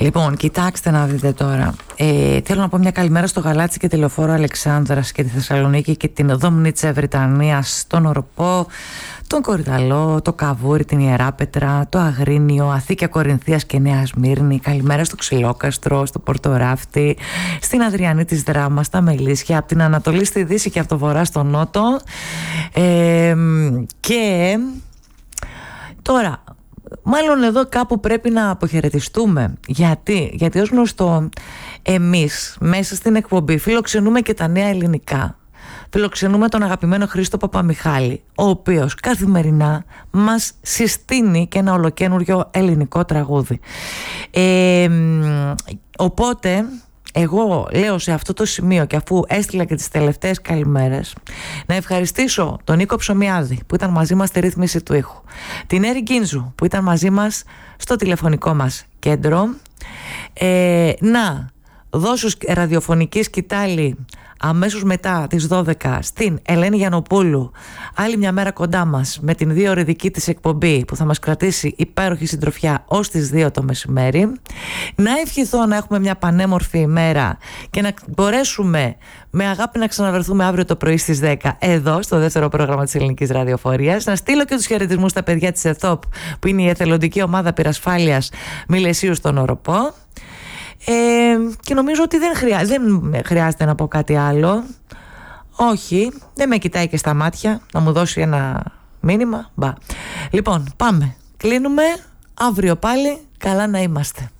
Λοιπόν, κοιτάξτε να δείτε τώρα. Θέλω να πω μια καλημέρα στο Γαλάτσι και τη Λεωφόρο Αλεξάνδρας και τη Θεσσαλονίκη και την Δομνίτσα Βρυτανίας, τον Οροπό, τον Κορυδαλό, το Καβούρι, την Ιεράπετρα, το Αγρίνιο, Αθήκια Κορινθίας και Νέα Σμύρνη. Καλημέρα στο Ξυλόκαστρο, στο Πορτοράφτη, στην Αδριανή της Δράμα, στα Μελίσια, από την Ανατολή στη Δύση και από το Βορρά στο Νότο. Και τώρα, μάλλον εδώ κάπου πρέπει να αποχαιρετιστούμε. Γιατί ως γνωστό, εμείς μέσα στην εκπομπή φιλοξενούμε και τα νέα ελληνικά. Φιλοξενούμε τον αγαπημένο Χρήστο Παπαμιχάλη, ο οποίος καθημερινά μας συστήνει και ένα ολοκαίνουργιο ελληνικό τραγούδι. Οπότε εγώ λέω σε αυτό το σημείο, και αφού έστειλα και τις τελευταίες καλημέρες, να ευχαριστήσω τον Νίκο Ψωμιάδη που ήταν μαζί μας στη ρύθμιση του ήχου, την Έρη Γκίνζου που ήταν μαζί μας στο τηλεφωνικό μας κέντρο, να δώσω ραδιοφωνική σκητάλη αμέσως μετά τις 12 στην Ελένη Γιαννοπούλου, άλλη μια μέρα κοντά μας με την 2 ώρη δική της εκπομπή που θα μας κρατήσει υπέροχη συντροφιά ως τις 2 το μεσημέρι. Να ευχηθώ να έχουμε μια πανέμορφη ημέρα και να μπορέσουμε με αγάπη να ξαναβρεθούμε αύριο το πρωί στις 10 εδώ στο δεύτερο πρόγραμμα της Ελληνικής Ραδιοφορίας. Να στείλω και τους χαιρετισμούς στα παιδιά της ΕΘΟΠ που είναι η εθελοντική ομάδα πυρασφάλειας Μιλεσίου στον Οροπό. Και νομίζω ότι δεν χρειάζεται να πω κάτι άλλο. Όχι, δεν με κοιτάει και στα μάτια να μου δώσει ένα μήνυμα. Λοιπόν, πάμε, κλείνουμε. Αύριο πάλι, καλά να είμαστε.